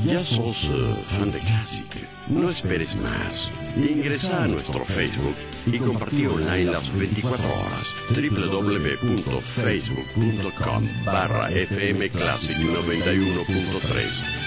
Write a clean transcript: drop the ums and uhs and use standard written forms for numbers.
¿Ya sos fan de Classic? No esperes más. Ingresa a nuestro Facebook y compartí online las 24 horas. www.facebook.com/FM Classic 91.3